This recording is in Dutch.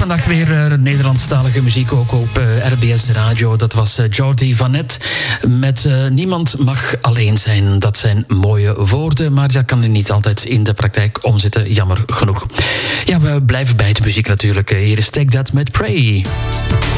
vandaag weer Nederlandstalige muziek ook op RDS Radio. Dat was Jordi van Net met Niemand mag alleen zijn. Dat zijn mooie woorden, maar dat kan niet altijd in de praktijk omzetten, jammer genoeg. Ja, we blijven bij de muziek natuurlijk. Hier is Take That met Pray.